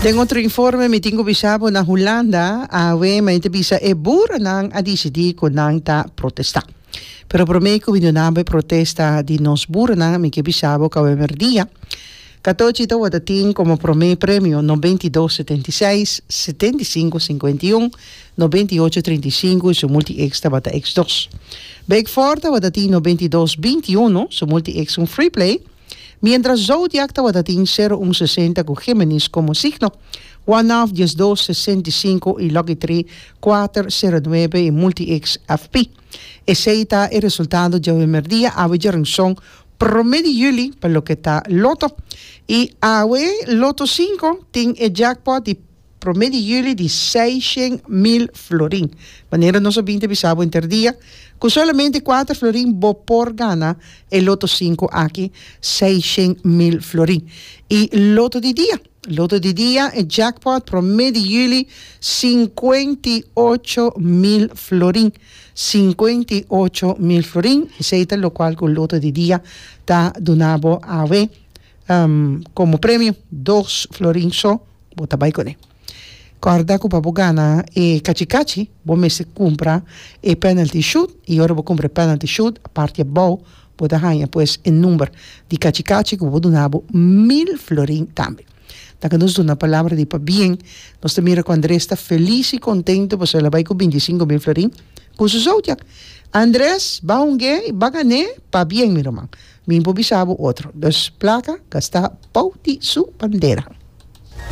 Tengo outro informe, mi tingo bisabo na Holanda, awe maite bisa e bura nang adisidi ko nang ta protesta. Pero promeco vidionabe protesta di nos bura nang mi che bisabo ka merdia. Catocito wadatin como prome premio 9276 7551 9835 su multi extra bata x2. Beekforta wadatin 9221 su multi x un free play. Mientras Zodiac wadatin 0160 con Géminis como signo. One-off 1265 y Lucky 3 409 y multi-X FP. Ese el resultado de hoy merdia a son promedio juli para lo que está loto. Y awe loto 5 tiene el jackpot de promedio juli de 600.000 florín. Manera no se 20 bisabo interdía. Con solamente 4 florín por gana el loto 5 aquí 600.000 florín. Y loto de día. Loto de día, el jackpot promedio juli 58.000 florín. 58.000 florín. Ese es lo cual con loto de día está donado a ver como premio 2 florín so bota con él. Corda que papo gana e cachi bo me se compra e penalty shoot e ora bo compra penalty shoot a parte bow bota hanya pues el número de cachi que bo donabo 1.000 florín también. Que nos da una palabra de pa bien, nos te mira cuando Andrés está feliz y contento, pues se la va con 25.000 florín. Con su Zodiac. Andrés va un gay, va a ganar pa bien, mi hermano. Mi improvisado otro. Dos placas que está pauti su bandera.